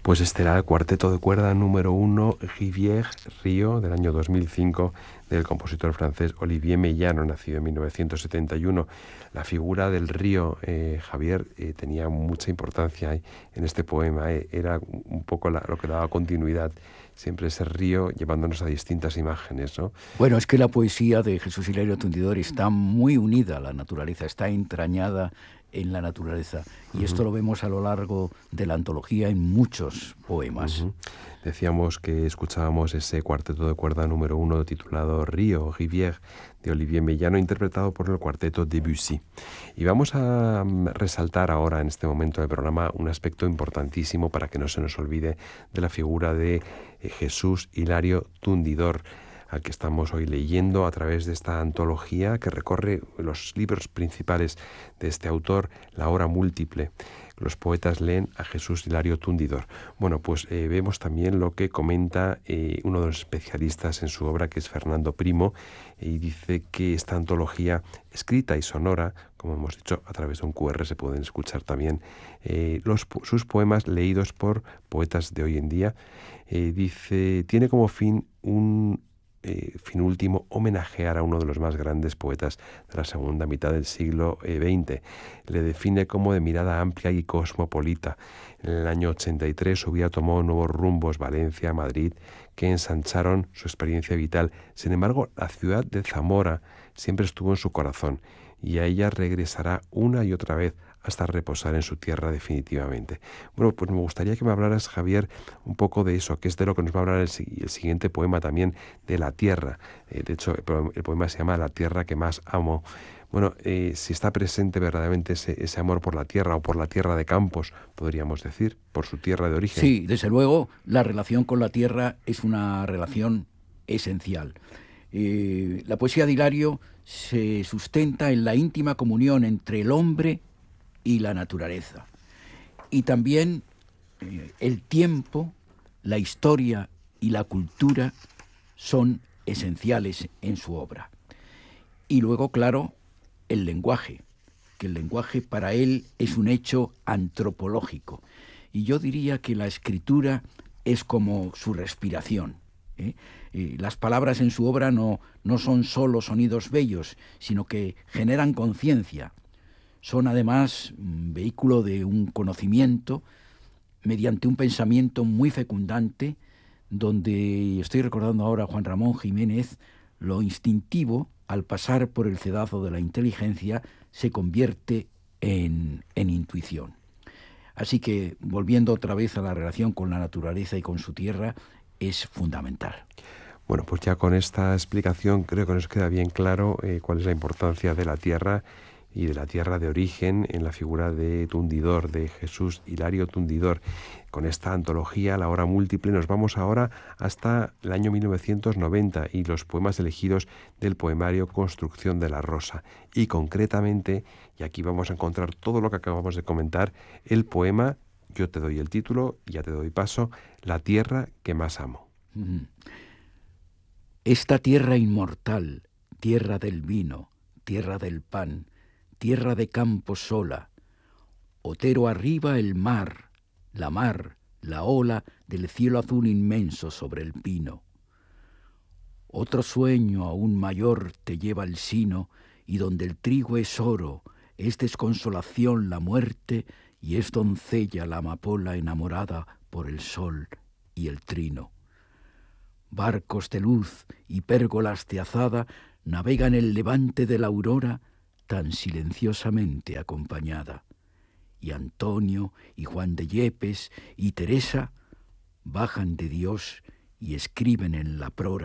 Pues este era el cuarteto de cuerda número 1, Rivière, Río, del año 2005, del compositor francés Olivier Meyano, nacido en 1971. La figura del río, Javier, tenía mucha importancia en este poema. Era un poco lo que daba continuidad. Siempre ese río llevándonos a distintas imágenes, ¿no? Bueno, es que la poesía de Jesús Hilario Tundidor está muy unida a la naturaleza, está entrañada en la naturaleza. Y esto lo vemos a lo largo de la antología en muchos poemas. Decíamos que escuchábamos ese cuarteto de cuerda número 1 titulado Río, Rivière, de Olivier Meyano, interpretado por el cuarteto Debussy. Y vamos a resaltar ahora, en este momento del programa, un aspecto importantísimo para que no se nos olvide de la figura de Jesús Hilario Tundidor, al que estamos hoy leyendo a través de esta antología que recorre los libros principales de este autor, La Hora Múltiple. Los poetas leen a Jesús Hilario Tundidor. Bueno, pues vemos también lo que comenta uno de los especialistas en su obra, que es Fernando Primo, y dice que esta antología, escrita y sonora, como hemos dicho, a través de un QR se pueden escuchar también sus poemas leídos por poetas de hoy en día. Dice, tiene como fin último, homenajear a uno de los más grandes poetas de la segunda mitad del siglo XX. Le define como de mirada amplia y cosmopolita. En el año 83 su vida tomó nuevos rumbos, Valencia, Madrid, que ensancharon su experiencia vital. Sin embargo, la ciudad de Zamora siempre estuvo en su corazón y a ella regresará una y otra vez hasta reposar en su tierra definitivamente. Bueno, pues me gustaría que me hablaras, Javier, un poco de eso, que es de lo que nos va a hablar el siguiente poema también, de la tierra. De hecho, el poema se llama La tierra que más amo. Bueno, si está presente verdaderamente ese amor por la tierra, o por la tierra de Campos, podríamos decir, por su tierra de origen. Sí, desde luego, la relación con la tierra es una relación esencial. La poesía de Hilario se sustenta en la íntima comunión entre el hombre y la naturaleza. Y también el tiempo, la historia y la cultura son esenciales en su obra. Y luego, claro, el lenguaje, que el lenguaje para él es un hecho antropológico. Y yo diría que la escritura es como su respiración. Las palabras en su obra no son solo sonidos bellos, sino que generan conciencia. Son además vehículo de un conocimiento mediante un pensamiento muy fecundante, donde estoy recordando ahora a Juan Ramón Jiménez, lo instintivo, al pasar por el cedazo de la inteligencia, se convierte en intuición. Así que, volviendo otra vez a la relación con la naturaleza y con su tierra, es fundamental. Bueno, pues ya con esta explicación creo que nos queda bien claro cuál es la importancia de la tierra y de la tierra de origen en la figura de Tundidor, de Jesús Hilario Tundidor. Con esta antología, La Hora Múltiple, nos vamos ahora hasta el año 1990 y los poemas elegidos del poemario Construcción de la Rosa. Y concretamente, y aquí vamos a encontrar todo lo que acabamos de comentar, el poema, yo te doy el título, ya te doy paso, La tierra que más amo. Esta tierra inmortal, tierra del vino, tierra del pan, tierra de campo sola, otero arriba el mar, la ola del cielo azul inmenso sobre el pino. Otro sueño aún mayor te lleva el sino, y donde el trigo es oro, es desconsolación la muerte, y es doncella la amapola enamorada por el sol y el trino. Barcos de luz y pérgolas de azada navegan el levante de la aurora, tan silenciosamente acompañada. Y Antonio y Juan de Yepes y Teresa bajan de Dios y escriben en la prora